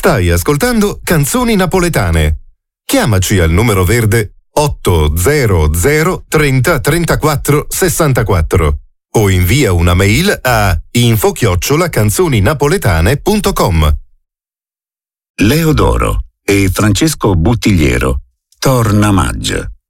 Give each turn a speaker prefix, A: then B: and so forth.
A: Stai ascoltando Canzoni Napoletane. Chiamaci al numero verde 800 30 34 64 o invia una mail a info@canzoninapoletane.com.
B: Leo Doro e Francesco Buttigliero, Torna Maggio.